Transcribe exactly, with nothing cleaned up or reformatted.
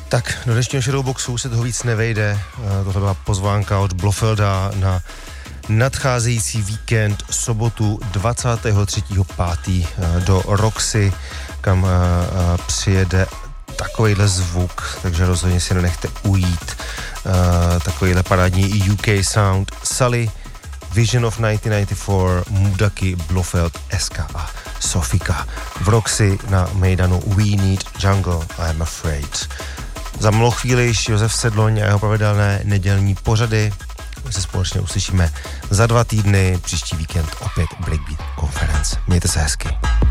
Tak, do dnešního Shadowboxu se toho víc nevejde. Tohle byla pozvánka od Blofelda na nadcházející víkend, sobotu dvacátého třetího pátého do Roxy, kam přijede takovejhle zvuk, takže rozhodně si nenechte ujít. Takovýhle parádní U K sound. Sully, Vision of devatenáct set devadesát čtyři, Mudaki, Blofeld, S K a Sofika. V Roxy na mejdanu We Need Jungle, I'm Afraid. Za malou chvíli již Josef Sedloň a jeho pravidelné nedělní pořady. My se společně uslyšíme za dva týdny, příští víkend opět Breakbeat Conference. Mějte se hezky.